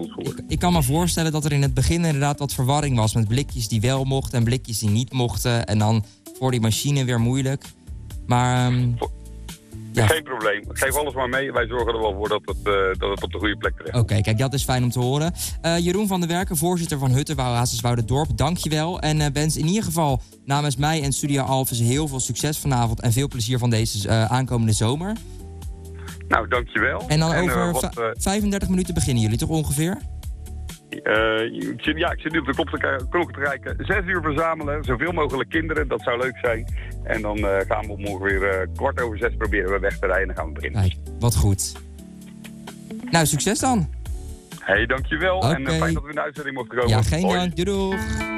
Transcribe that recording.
ons gehoord. Ik kan me voorstellen dat er in het begin inderdaad wat verwarring was met blikjes die wel mochten en blikjes die niet mochten. En dan voor die machine weer moeilijk. Maar Geen probleem. Geef alles maar mee. Wij zorgen er wel voor dat het op de goede plek terecht. Oké, kijk, dat is fijn om te horen. Jeroen van der Werken, voorzitter van Huttenbouw Hazerswoude-Dorp, dankjewel. En wens in ieder geval namens mij en Studio Alphen heel veel succes vanavond en veel plezier van deze aankomende zomer. Nou, dankjewel. En dan over 35 minuten beginnen jullie toch ongeveer? Ik zit nu op de klok te kijken. 6 uur verzamelen, zoveel mogelijk kinderen, dat zou leuk zijn. En dan gaan we morgen weer 6:15 proberen we weg te rijden en dan gaan we beginnen. Kijk, wat goed. Nou, succes dan. Hey, dankjewel. Okay. En fijn dat we in de uitzending mochten komen. Ja, geen dank. Doei doeg.